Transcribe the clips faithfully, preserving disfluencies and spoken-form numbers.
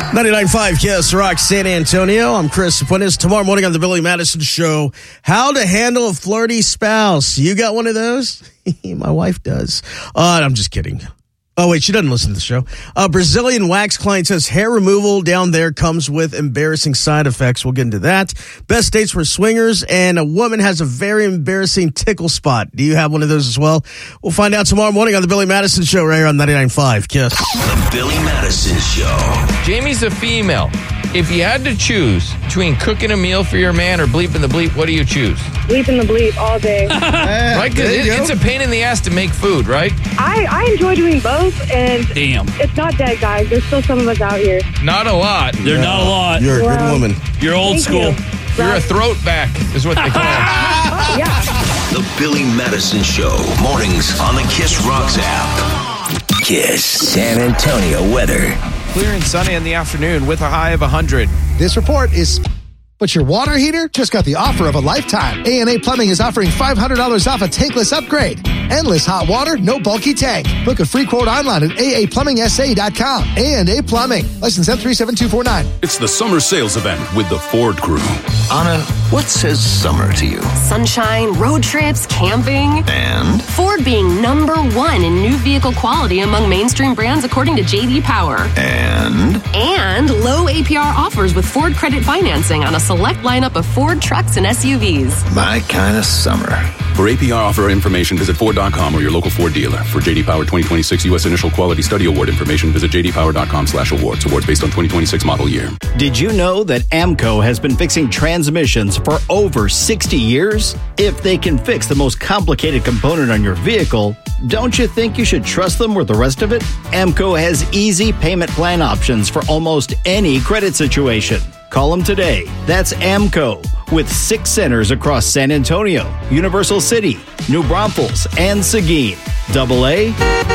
ninety-nine point five Kiss Rock San Antonio. I'm Chris Aquinas. Tomorrow morning on the Billy Madison Show, how to handle a flirty spouse. You got one of those? My wife does. Uh, I'm just kidding. Oh, wait, she doesn't listen to the show. A Brazilian wax client says hair removal down there comes with embarrassing side effects. We'll get into that. Best dates for swingers, and a woman has a very embarrassing tickle spot. Do you have one of those as well? We'll find out tomorrow morning on the Billy Madison Show right here on ninety-nine point five Kiss. The Billy Madison Show. Jamie's a female. If you had to choose between cooking a meal for your man or bleeping the bleep, what do you choose? Bleeping the bleep all day. Right? Because it, it's a pain in the ass to make food, right? I, I enjoy doing both, and Damn. It's not dead, guys. There's still some of us out here. Not a lot. They're not a lot. You're a Wow. good woman. You're old Thank school. you. You're a throat back, is what they call it. Yeah. The Billy Madison Show. Mornings on the Kiss Rocks app. Kiss San Antonio weather. Clear and sunny in the afternoon with a high of one hundred. This report is... But your water heater just got the offer of a lifetime. A and A Plumbing is offering five hundred dollars off a tankless upgrade. Endless hot water, no bulky tank. Book a free quote online at a a plumbing s a dot com. A and A Plumbing. License M three seven two four nine. It's the summer sales event with the Ford Crew. Anna, what says summer to you? Sunshine, road trips, camping. And? Ford being number one in new vehicle quality among mainstream brands according to J D Power. And? And low A P R offers with Ford credit financing on a select lineup of Ford trucks and S U Vs. My kind of summer. For A P R offer information, visit Ford dot com or your local Ford dealer. For J D Power twenty twenty-six U S Initial Quality Study Award information, visit j d power dot com slash awards. Awards based on twenty twenty-six model year. Did you know that AMCO has been fixing transmissions for over sixty years? If they can fix the most complicated component on your vehicle, don't you think you should trust them with the rest of it? AMCO has easy payment plan options for almost any credit situation. Call them today. That's AMCO, with six centers across San Antonio, Universal City, New Braunfels, and Seguin. Double A,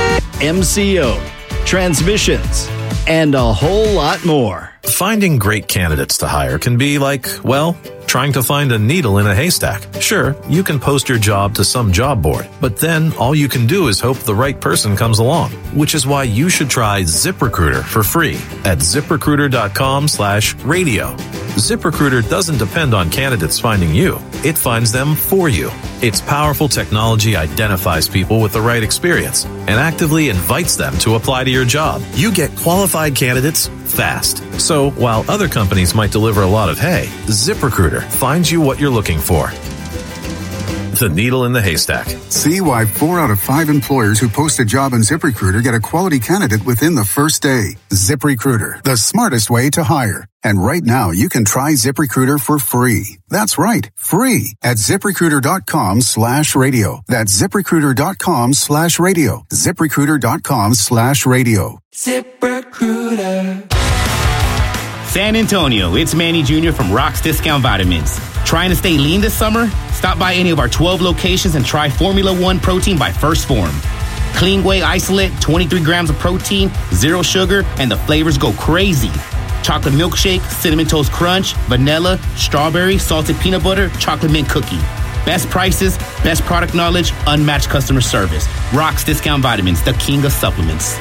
M C O, transmissions, and a whole lot more. Finding great candidates to hire can be like, well, trying to find a needle in a haystack. Sure, you can post your job to some job board, but then all you can do is hope the right person comes along, which is why you should try ZipRecruiter for free at zip recruiter dot com slash radio. ZipRecruiter doesn't depend on candidates finding you. It finds them for you. Its powerful technology identifies people with the right experience and actively invites them to apply to your job. You get qualified candidates fast. So while other companies might deliver a lot of hay, ZipRecruiter finds you what you're looking for. The needle in the haystack. See why four out of five employers who post a job on ZipRecruiter get a quality candidate within the first day. ZipRecruiter, the smartest way to hire. And right now, you can try ZipRecruiter for free. That's right, free at ziprecruiter dot com slash radio. That's ziprecruiter dot com slash radio. ziprecruiter dot com slash radio. ZipRecruiter. San Antonio, it's Manny Junior from Rock's Discount Vitamins. Trying to stay lean this summer? Stop by any of our twelve locations and try Formula One protein by First Form. Clean Whey Isolate, twenty-three grams of protein, zero sugar, and the flavors go crazy. Chocolate milkshake, cinnamon toast crunch, vanilla, strawberry, salted peanut butter, chocolate mint cookie. Best prices, best product knowledge, unmatched customer service. Rock's Discount Vitamins, the king of supplements.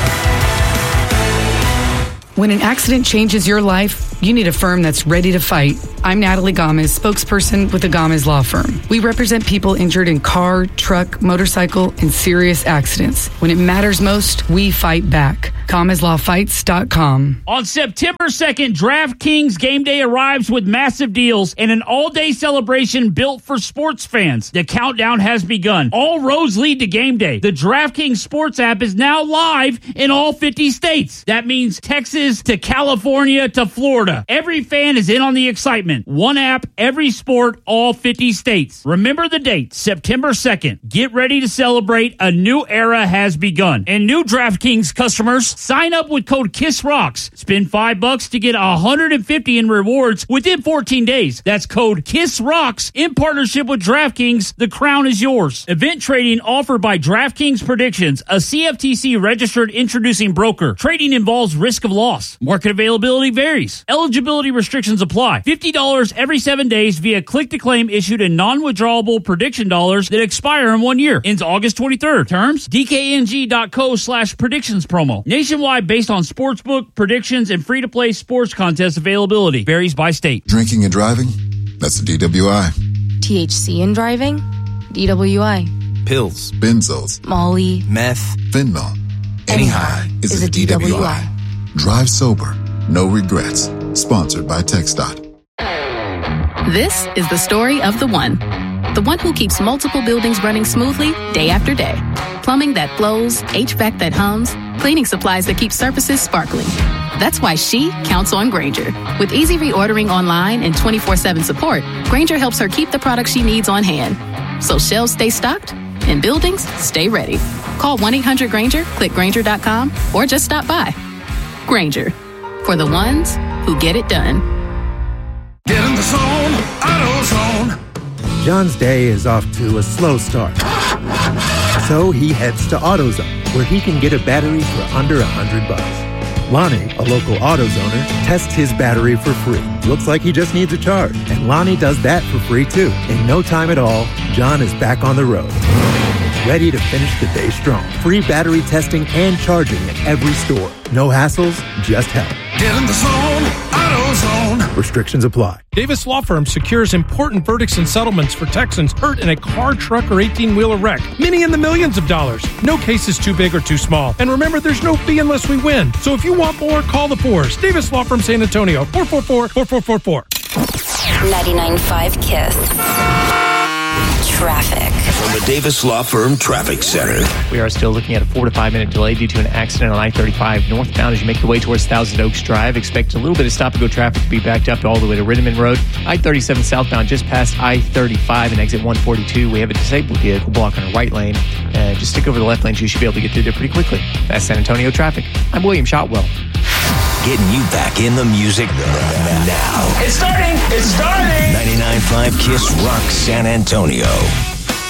When an accident changes your life, you need a firm that's ready to fight. I'm Natalie Gomez, spokesperson with the Gomez Law Firm. We represent people injured in car, truck, motorcycle, and serious accidents. When it matters most, we fight back. Gomez Law Fights dot com. On September second, DraftKings Game Day arrives with massive deals and an all-day celebration built for sports fans. The countdown has begun. All roads lead to Game Day. The DraftKings Sports app is now live in all fifty states. That means Texas to California to Florida. Every fan is in on the excitement. One app, every sport, all fifty states. Remember the date, September second. Get ready to celebrate. A new era has begun. And new DraftKings customers, sign up with code KISSROCKS. Spend five bucks to get one hundred fifty in rewards within fourteen days. That's code KISSROCKS in partnership with DraftKings. The crown is yours. Event trading offered by DraftKings Predictions, a C F T C registered introducing broker. Trading involves risk of loss. Market availability varies. Eligibility Eligibility restrictions apply. fifty dollars every seven days via click-to-claim issued in non-withdrawable prediction dollars that expire in one year. Ends August twenty-third. Terms, dkng.co slash predictions promo. Nationwide based on sportsbook, predictions, and free-to-play sports contest availability. Varies by state. Drinking and driving? That's a D W I. T H C in driving? D W I. Pills, benzos, Molly, meth, fentanyl. Any high is, is a, a D W I. D W I. Drive sober. No regrets. Sponsored by TxDOT. This is the story of the one. The one who keeps multiple buildings running smoothly day after day. Plumbing that flows, H V A C that hums, cleaning supplies that keep surfaces sparkling. That's why she counts on Grainger. With easy reordering online and twenty-four seven support, Grainger helps her keep the products she needs on hand. So shelves stay stocked and buildings stay ready. Call one eight hundred Grainger, click Grainger dot com, or just stop by. Grainger, for the ones who get it done. Get in the zone, AutoZone. John's day is off to a slow start. So he heads to AutoZone, where he can get a battery for under a hundred bucks. Lonnie, a local AutoZoner, tests his battery for free. Looks like he just needs a charge. And Lonnie does that for free too. In no time at all, John is back on the road. Ready to finish the day strong. Free battery testing and charging at every store. No hassles, just help. Get in the zone, AutoZone. Restrictions apply. Davis Law Firm secures important verdicts and settlements for Texans hurt in a car, truck, or eighteen-wheeler wreck. Many in the millions of dollars. No case is too big or too small. And remember, there's no fee unless we win. So if you want more, call the fours. Davis Law Firm San Antonio, four four four, four four four four. ninety-nine point five KISS. Traffic. From the Davis Law Firm Traffic Center. We are still looking at a four to five minute delay due to an accident on I thirty-five northbound as you make your way towards Thousand Oaks Drive. Expect a little bit of stop-and-go traffic to be backed up all the way to Riddeman Road. I thirty-seven southbound just past I thirty-five and exit one forty-two. We have a disabled vehicle blocking our right lane. Uh, just stick over the left lane. You should be able to get through there pretty quickly. That's San Antonio traffic. I'm William Shotwell. Getting you back in the music now. It's starting. It's starting. ninety-nine point five KISS Rock San Antonio.